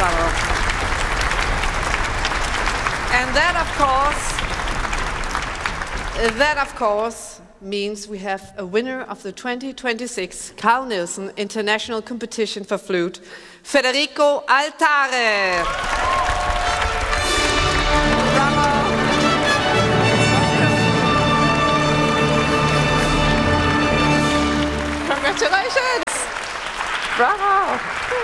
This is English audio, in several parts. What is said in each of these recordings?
Bravo. And that of course means we have a winner of the 2026 Carl Nielsen International Competition for Flute, Federico Altare. Bravo. Congratulations. Bravo.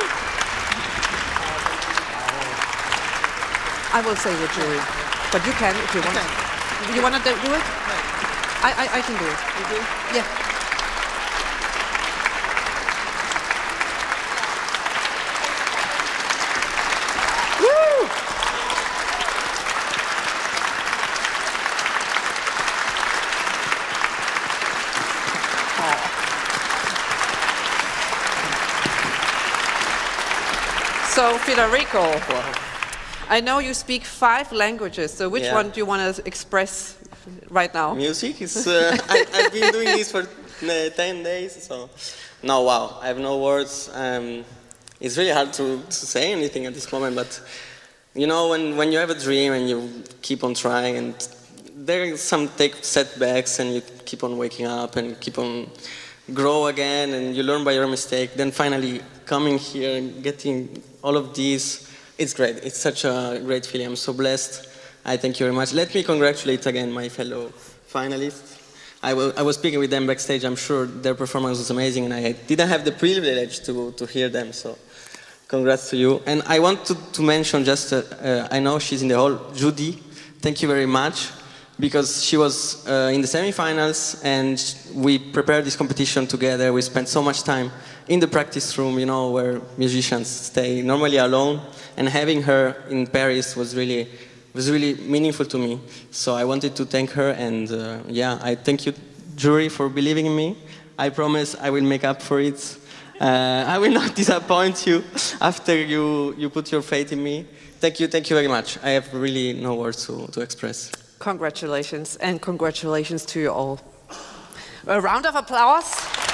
I will say the jury, but you can if you want. Okay. You want to do it? No. I can do it. You do? Yeah. Woo! So, Federico, I know you speak 5 languages, so which one do you want to express right now? Music is. I've been doing this for 10 days, so no, wow, I have no words. It's really hard to say anything at this moment, but you know, when you have a dream and you keep on trying, and there are some setbacks, and you keep on waking up and keep on grow again, and you learn by your mistake. Then finally coming here and getting all of these, it's great. It's such a great feeling. I'm so blessed. I thank you very much. Let me congratulate again my fellow finalists. I was speaking with them backstage. I'm sure their performance was amazing, and I didn't have the privilege to hear them, so congrats to you. And I want to mention just, I know she's in the hall, Judy, thank you very much, because she was in the semifinals, and we prepared this competition together. We spent so much time in the practice room, you know, where musicians stay normally alone, and having her in Paris was really meaningful to me. So I wanted to thank her, and I thank you, jury, for believing in me. I promise I will make up for it. I will not disappoint you after you put your faith in me. Thank you very much. I have really no words to express. Congratulations, and congratulations to you all. A round of applause.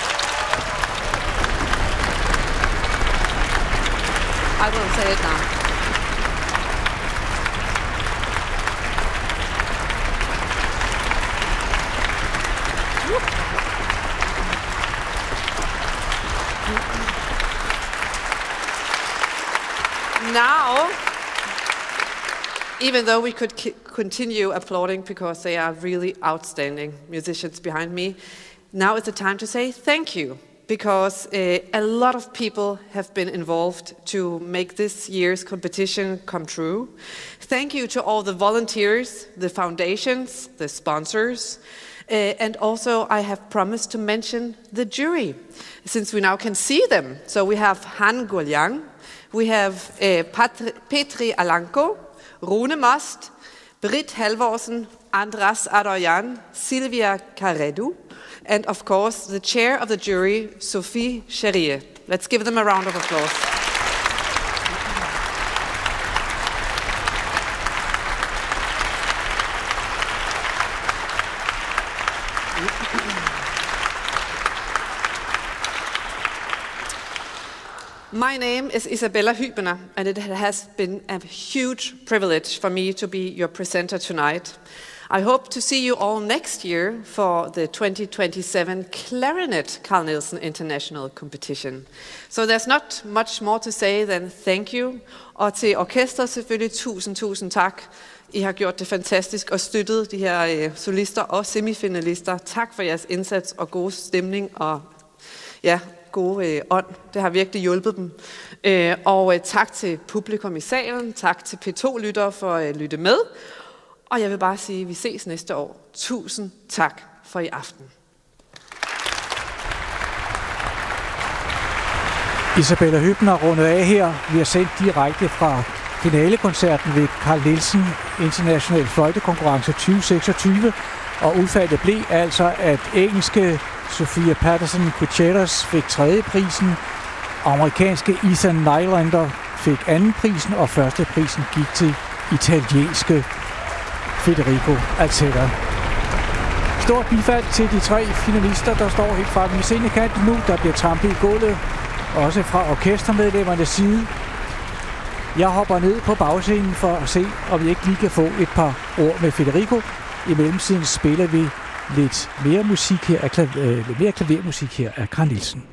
I will say it now. Now, even though we could continue applauding because they are really outstanding musicians behind me, now is the time to say thank you, because a lot of people have been involved to make this year's competition come true. Thank you to all the volunteers, the foundations, the sponsors, and also I have promised to mention the jury, since we now can see them. So we have Han Guoliang, we have Petri Alanko, Rune Most, Britt Halvorsen, Andras Adoyan, Silvia Caredu, and of course the chair of the jury, Sophie Cherie. Let's give them a round of applause. My name is Isabella Hübener, and it has been a huge privilege for me to be your presenter tonight. I hope to see you all next year for the 2027 Clarinet Carl Nielsen International Competition. So there's not much more to say than thank you. Og til orkestret selvfølgelig tusind tak. I har gjort det fantastisk og støttet de her solister og semifinalister. Tak for jeres indsats og god stemning og gode ånd. Det har virkelig hjulpet dem. Og tak til publikum i salen. Tak til P2-lyttere for at lytte med. Og jeg vil bare sige, at vi ses næste år. Tusind tak for i aften. Isabella Hübener rundet af her. Vi har sendt direkte fra finalekoncerten ved Carl Nielsen International Fløjtekonkurrence 2026. Og udfaldet blev altså, at engelske Sophia Patterson Gutierrez fik 3. prisen, amerikanske Ethan Nylander fik 2. prisen, og 1. prisen gik til italienske Federico Altare. Stort bifald til de 3 finalister, der står helt fremme i scenekanten nu. Der bliver trampet i gulvet, også fra orkestermedlemmernes side. Jeg hopper ned på bagscenen for at se, om vi ikke lige kan få et par ord med Federico. I mellemtiden spiller vi lidt mere musik her, lidt mere klavermusik her af Carl Nielsen.